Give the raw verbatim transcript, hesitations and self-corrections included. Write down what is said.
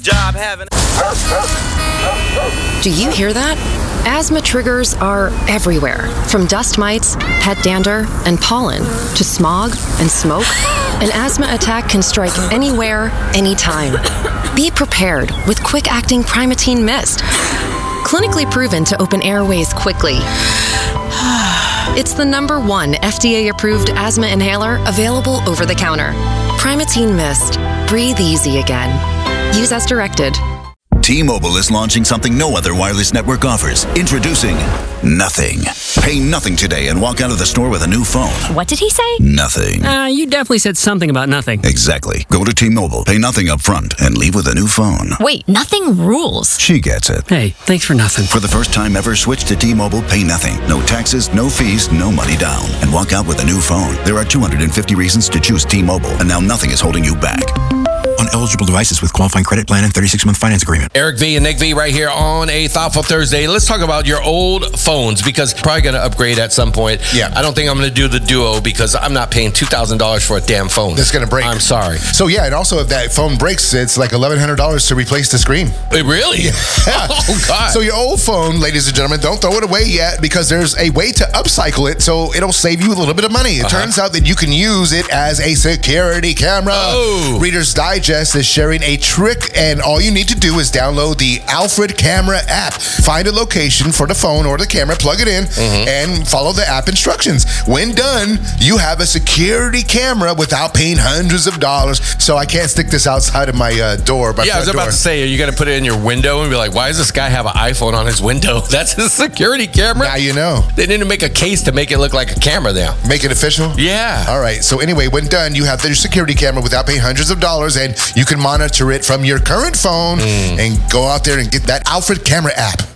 Job having. Do you hear that? Asthma triggers are everywhere, from dust mites, pet dander, and pollen, to smog and smoke. An asthma attack can strike anywhere, anytime. Be prepared with quick-acting Primatene Mist. Clinically proven to open airways quickly. It's the number one F D A-approved asthma inhaler available over the counter. Primatene Mist. Breathe easy again. Use as directed. T-Mobile is launching something no other wireless network offers. Introducing Nothing. Pay nothing today and walk out of the store with a new phone. What did he say? Nothing. Uh, you definitely said something about nothing. Exactly. Go to T-Mobile, pay nothing up front, and leave with a new phone. Wait, nothing rules. She gets it. Hey, thanks for nothing. For the first time ever, switch to T-Mobile, pay nothing. No taxes, no fees, no money down. And walk out with a new phone. There are two hundred fifty reasons to choose T-Mobile, and now nothing is holding you back. On eligible devices with qualifying credit plan and thirty-six month finance agreement. Eric V and Nick V right here on a Thoughtful Thursday. Let's talk about your old phones because I'm probably going to upgrade at some point. Yeah. I don't think I'm going to do the Duo because I'm not paying two thousand dollars for a damn phone. That's going to break. I'm sorry. So yeah, and also if that phone breaks, it's like eleven hundred dollars to replace the screen. It really? Yeah. Oh, God. So your old phone, ladies and gentlemen, don't throw it away yet because there's a way to upcycle it so it'll save you a little bit of money. It uh-huh. turns out that you can use it as a security camera. Oh. Reader's Digest is sharing a trick, and all you need to do is download the Alfred Camera app. Find a location for the phone or the camera, plug it in, mm-hmm. and follow the app instructions. When done, you have a security camera without paying hundreds of dollars. So I can't stick this outside of my uh, door. My yeah, I was about door. to say, are you going to put it in your window and be like, why does this guy have an iPhone on his window? That's his security camera? Now you know. They need to make a case to make it look like a camera now. Make it official? Yeah. All right. So anyway, when done, you have your security camera without paying hundreds of dollars, and you can monitor it from your current phone mm. and go out there and get that Alfred Camera app.